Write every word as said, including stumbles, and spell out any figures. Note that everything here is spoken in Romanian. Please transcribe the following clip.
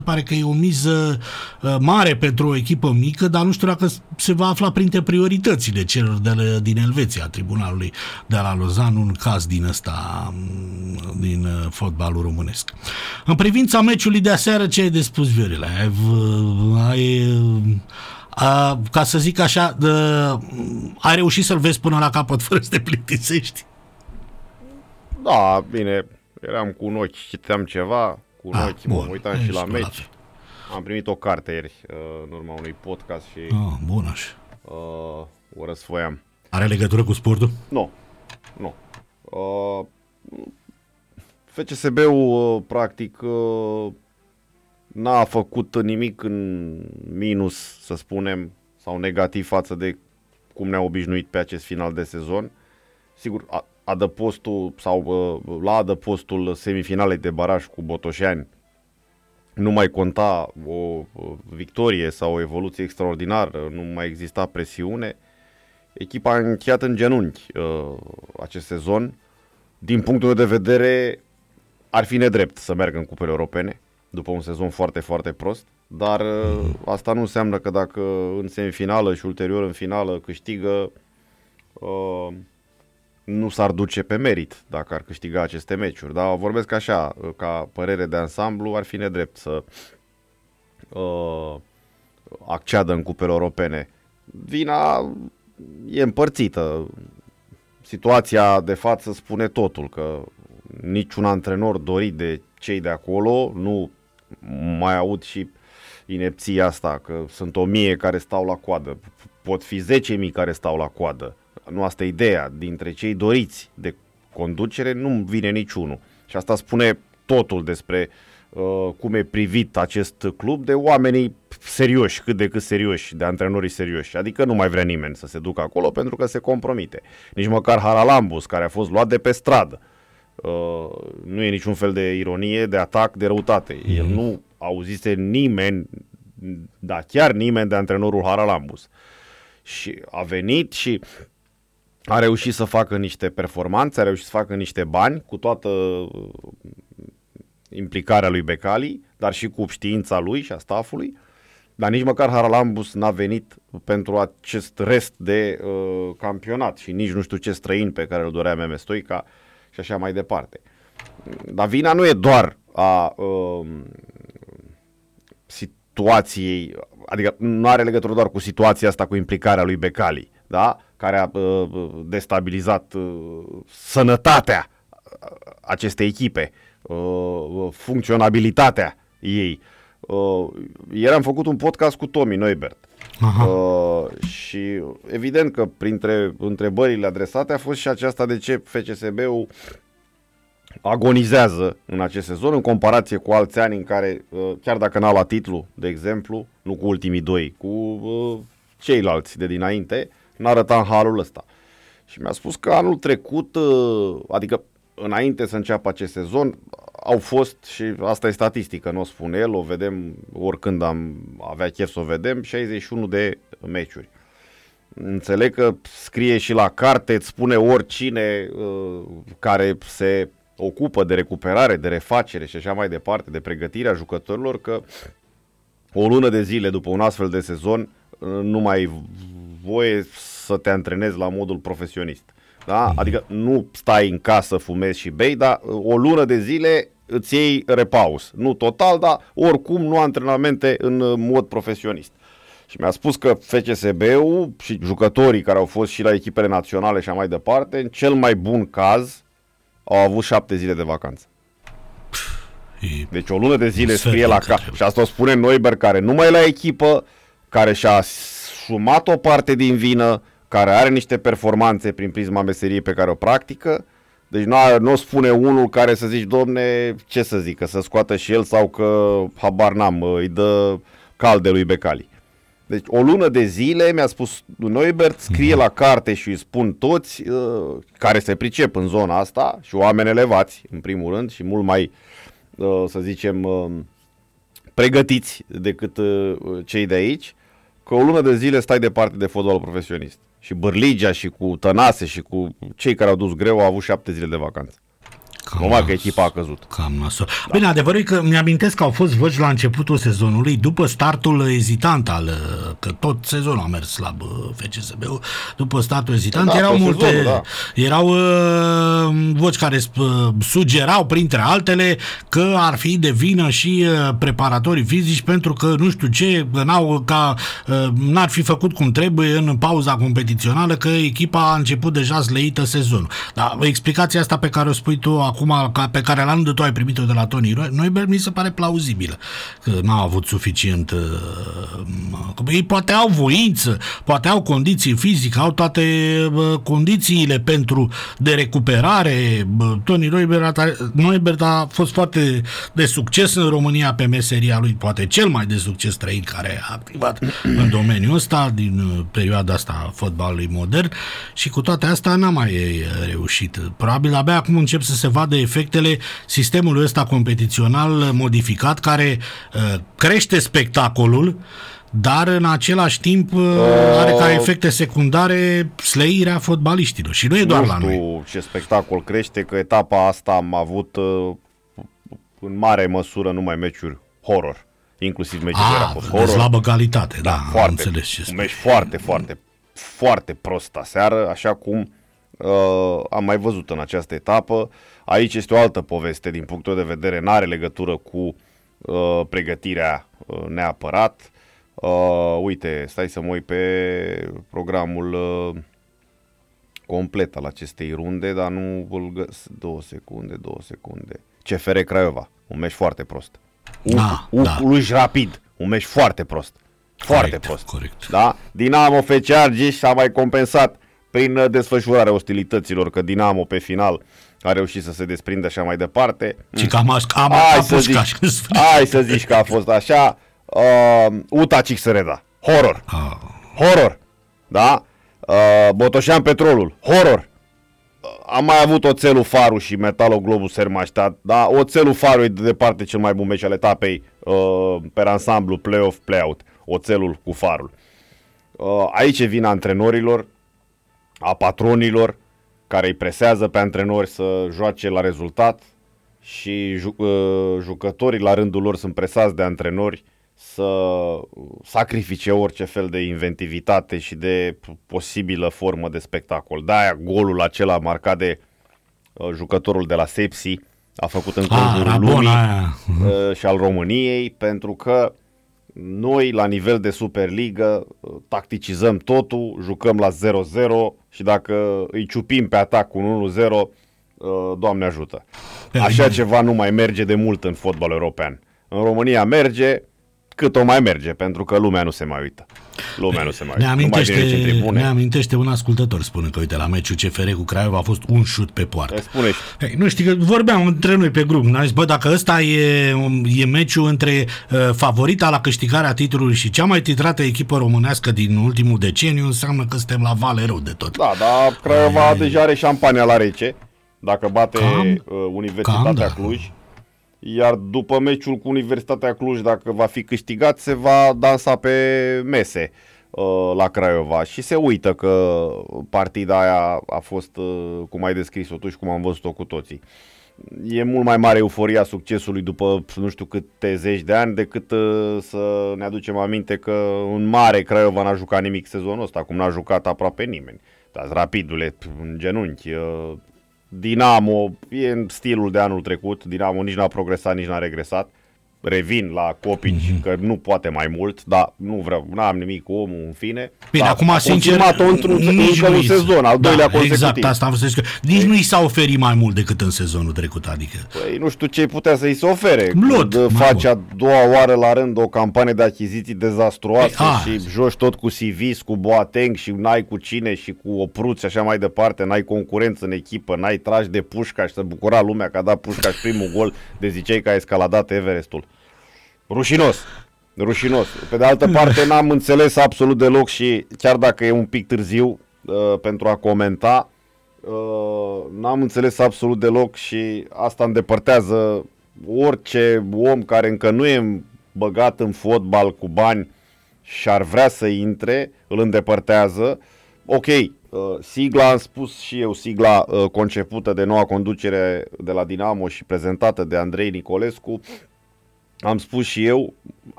pare că e o miză uh, mare pentru o echipă mică, dar nu știu dacă se va afla printre prioritățile celor de la, din Elveția, tribunalului de la Lozan, un caz din ăsta, din uh, fotbalul românesc. În privința meciului de aseară, ce ai de spus, Viorele? Ai, ai, a, ca să zic așa, de, ai reușit să-l vezi până la capăt fără să te plictisești? Da, bine, eram cu un ochi, citeam ceva, cu un ah, ochi, mă uitam și la meci. La Am primit o carte ieri, uh, în urma unui podcast și ah, bun așa. Uh, o răsfoiam. Are legătură cu sportul? Nu, nu. Uh, F C S B-ul, uh, practic, uh, n-a făcut nimic în minus, să spunem, sau negativ față de cum ne-a obișnuit pe acest final de sezon. Sigur, a, adăpostul sau uh, la adăpostul semifinalei de baraj cu Botoșani nu mai conta o, o victorie sau o evoluție extraordinară, nu mai exista presiune. Echipa a încheiat în genunchi uh, acest sezon. Din punctul meu de vedere, ar fi nedrept să meargă în cupele europene după un sezon foarte, foarte prost, dar uh, asta nu înseamnă că dacă în semifinală și ulterior în finală câștigă, uh, nu s-ar duce pe merit dacă ar câștiga aceste meciuri. Dar vorbesc așa, ca părere de ansamblu, ar fi nedrept să uh, acceadă în cupele europene. Vina e împărțită. Situația de față spune totul, că niciun antrenor dorit de cei de acolo, nu mai aud și inepția asta, că sunt o mie care stau la coadă, pot fi zece mii care stau la coadă. Nu asta e ideea, dintre cei doriți de conducere nu vine niciunul. Și asta spune totul despre uh, cum e privit acest club de oamenii serioși, cât de cât serioși, de antrenorii serioși. Adică nu mai vrea nimeni să se ducă acolo pentru că se compromite. Nici măcar Haralambos, care a fost luat de pe stradă. Uh, nu e niciun fel de ironie, de atac, de răutate. Mm-hmm. El nu auzise nimeni, dar chiar nimeni de antrenorul Haralambos. Și a venit și a reușit să facă niște performanțe, a reușit să facă niște bani cu toată implicarea lui Becali, dar și cu știința lui și a staffului. Dar nici măcar Haralambos n-a venit pentru acest rest de uh, campionat și nici nu știu ce străin pe care îl dorea Meme Stoica și așa mai departe. Dar vina nu e doar a uh, situației, adică nu are legătură doar cu situația asta, cu implicarea lui Becali, da? Care a uh, destabilizat uh, sănătatea acestei echipe, uh, funcționabilitatea ei. Uh, ieri am făcut un podcast cu Tommy Neubert. Uh, și evident că printre întrebările adresate a fost și aceasta de ce F C S B-ul agonizează în acest sezon în comparație cu alți ani în care, uh, chiar dacă n-a luat titlu, de exemplu, nu cu ultimii doi, cu uh, ceilalți de dinainte, n-arăta în halul ăsta. Și mi-a spus că anul trecut, uh, adică înainte să înceapă acest sezon, au fost, și asta e statistică, nu o spune el, o vedem oricând am avea chef să o vedem, șaizeci și unu de meciuri. Înțeleg că scrie și la carte, îți spune oricine uh, care se ocupă de recuperare, de refacere și așa mai departe, de pregătirea jucătorilor, că o lună de zile după un astfel de sezon uh, nu mai ai voie să te antrenezi la modul profesionist. Da? Adică nu stai în casă, fumezi și bei, dar o lună de zile îți iei repaus. Nu total, dar oricum nu antrenamente în mod profesionist. Și mi-a spus că F C S B-ul și jucătorii care au fost și la echipele naționale și așa mai departe, în cel mai bun caz, au avut șapte zile de vacanță. Deci o lună de zile scrie la cap. Și asta o spune Neuber, care nu mai e la echipă, care și-a asumat o parte din vină, care are niște performanțe prin prisma meseriei pe care o practică. Deci nu, nu spune unul care să zici, domne, ce să zic, că să scoată și el sau că, habar n-am, îi dă calde lui Becali. Deci o lună de zile, mi-a spus Neubert, scrie la carte și îi spun toți uh, care se pricep în zona asta și oameni elevați, în primul rând, și mult mai, uh, să zicem, uh, pregătiți decât uh, cei de aici, că o lună de zile stai departe de fotbalul profesionist. Și Bârligea și cu Tănase și cu cei care au dus greu au avut șapte zile de vacanță. Normal că echipa a căzut. Cam nasol. Da. Bine, adevărul e că mi-amintesc că au fost voci la începutul sezonului, după startul ezitant al, că tot sezonul a mers slab F C S B-ul, după startul ezitant, da, erau multe, sezonul, da. erau uh, voci care uh, sugerau, printre altele, că ar fi de vină și uh, preparatorii fizici pentru că, nu știu ce, n-au, ca, uh, n-ar fi făcut cum trebuie în pauza competițională, că echipa a început deja sleită sezonul. Dar explicația asta pe care o spui tu acum, ca pe care la rândul tu ai primit-o de la Toni Noiber, mi se pare plauzibilă. Că n-au avut suficient... Uh, ei poate au voință, poate au condiții fizice, au toate uh, condițiile pentru de recuperare. Toni Noiber, Noiber a fost foarte de succes în România pe meseria lui, poate cel mai de succes trăit care a activat în domeniul ăsta, din uh, perioada asta a fotbalului modern, și cu toate astea n-a mai reușit. Probabil abia acum încep să se vadă efectele sistemului ăsta competițional modificat, care uh, crește spectacolul, dar în același timp uh, are ca efecte secundare slăirea fotbaliștilor. Și nu e doar nu la noi. Nu știu ce spectacol crește, că etapa asta am avut uh, în mare măsură numai meciuri horror. Inclusiv meciul ah, era fost horror. De slabă calitate, da, foarte, înțeles ce un meci foarte, foarte, foarte prost aseară, așa cum uh, am mai văzut în această etapă. Aici este o altă poveste din punctul de vedere, n-are legătură cu uh, pregătirea uh, neapărat. Uh, uite, stai să mă uit pe programul uh, complet al acestei runde, dar nu îl găs... Două secunde, două secunde. C F R Craiova, un meci foarte prost. Ah, U- da. Cluj Rapid, un meci foarte prost. Foarte corect, prost. Corect. Da? Dinamo F C Argeș s-a mai compensat prin desfășurarea ostilităților, că Dinamo pe final a reușit să se desprindă așa mai departe. Și că am, am, hai, am să zici, hai să zici că a fost așa. uh, Uta Cixăreda, horror. Ah. Horror. Da? Uh, Botoșan Petrolul, horror. uh, Am mai avut Oțelul Faru și Metaloglobus Hermannstadt. Da? Oțelul Faru e de departe cel mai bun meci al etapei uh, per ansamblu, play-off, play-out. Oțelul cu Farul. uh, Aici e vina antrenorilor, a patronilor, care îi presează pe antrenori să joace la rezultat, și ju- uh, jucătorii la rândul lor sunt presați de antrenori să sacrifice orice fel de inventivitate și de posibilă formă de spectacol. De-aia golul acela marcat de uh, jucătorul de la Sepsi a făcut în conjurul lumii uh, și al României, pentru că noi, la nivel de Superligă, tacticizăm totul, jucăm la zero zero și dacă îi ciupim pe atac cu unu zero, Doamne ajută. Așa ceva nu mai merge de mult în fotbal european. În România merge cât o mai merge, pentru că lumea nu se mai uită. Lumea nu se mai uită. Ne amintește, ne amintește un ascultător, spune că, uite, la meciul C F R cu Craiova a fost un șut pe poartă. Spune-și. Hey, nu știi, că vorbeam între noi pe grup, n-am zis, bă, dacă ăsta e, e meciul între uh, favorita la câștigarea titlului și cea mai titrată echipă românească din ultimul deceniu, înseamnă că suntem la vale rău de tot. Da, dar Craiova Ai... deja are șampania la rece, dacă bate cam, uh, Universitatea cam, da. Cluj. Iar după meciul cu Universitatea Cluj, dacă va fi câștigat, se va dansa pe mese uh, la Craiova. Și se uită că partida aia a fost, uh, cum ai descris-o tu și cum am văzut-o cu toții. E mult mai mare euforia succesului după nu știu câte zeci de ani decât uh, să ne aducem aminte că în mare Craiova n-a jucat nimic sezonul ăsta, cum n-a jucat aproape nimeni. Dar Rapidule în genunchi... Uh, Dinamo e în stilul de anul trecut. Dinamo nici n-a progresat, nici n-a regresat. Revin la Copici, mm-hmm. că nu poate mai mult, dar nu vreau, n-am nimic cu omul, în fine. Bine, da, acum, a sincer, într-un, nici încă un sezon, al da, doilea consecutiv. Exact, asta am văzut. Nici nu i s-a oferit mai mult decât în sezonul trecut, adică. Păi nu știu ce putea să-i se ofere. Lot, Când faci a doua oară la rând o campanie de achiziții dezastruoasă Ei, și joci tot cu Sivis, cu Boateng și n-ai cu cine și cu Opruț și așa mai departe, n-ai concurență în echipă, n-ai tragi de Pușcaș, să bucura lumea că a dat Pușcaș primul gol, de ziceai că a escaladat Everestul. Rușinos, rușinos. Pe de altă parte n-am înțeles absolut deloc și chiar dacă e un pic târziu uh, pentru a comenta, uh, n-am înțeles absolut deloc și asta îndepărtează orice om care încă nu e băgat în fotbal cu bani și ar vrea să intre, îl îndepărtează, ok, uh, sigla, am spus și eu, sigla uh, concepută de noua conducere de la Dinamo și prezentată de Andrei Nicolescu, am spus și eu,